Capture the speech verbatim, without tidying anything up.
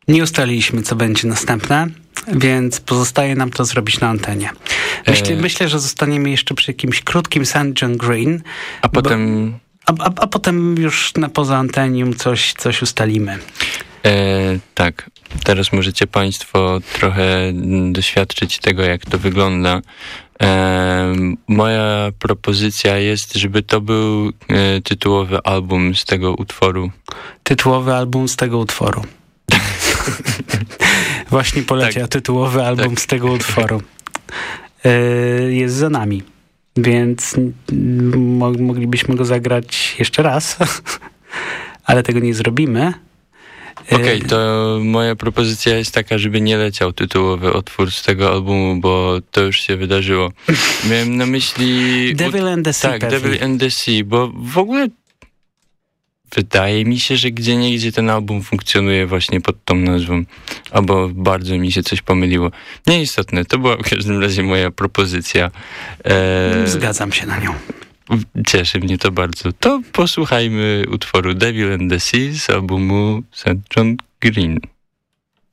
Nie ustaliliśmy, co będzie następne, więc pozostaje nam to zrobić na antenie. Myślę, e... myślę że zostaniemy jeszcze przy jakimś krótkim Saint John Green. A potem... Bo, a, a, a potem już na poza antenium coś, coś ustalimy. E, tak, teraz możecie Państwo trochę doświadczyć tego, jak to wygląda. E, moja propozycja jest, żeby to był e, tytułowy album z tego utworu. Tytułowy album z tego utworu. Właśnie poleciał tak, tytułowy album tak. z tego utworu. E, jest za nami, więc mo- moglibyśmy go zagrać jeszcze raz, ale tego nie zrobimy. Okej, okay, to moja propozycja jest taka, żeby nie leciał tytułowy utwór z tego albumu, bo to już się wydarzyło. Miałem na myśli... Devil and the Sea. Tak, Devil and the Sea, bo w ogóle wydaje mi się, że gdzieniegdzie ten album funkcjonuje właśnie pod tą nazwą. Albo bardzo mi się coś pomyliło. Nieistotne, to była w każdym razie moja propozycja. E... Zgadzam się na nią. Cieszy mnie to bardzo. To posłuchajmy utworu Devil and the Sea z albumu Saint John Green.